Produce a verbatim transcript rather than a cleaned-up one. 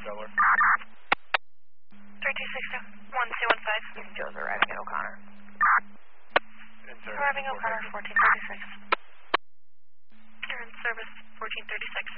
Delaware. three two six two, one two one five. Joe's arriving at O'Connor. Arriving O'Connor, fourteen thirty-six. You're in service, fourteen thirty-six.